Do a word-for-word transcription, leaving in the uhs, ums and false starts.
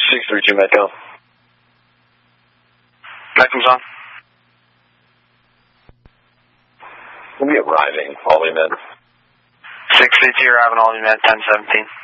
six three two Metcalf. Metcalf's on. We'll be arriving, all we men. six three two, arriving, all we men, ten seventeen.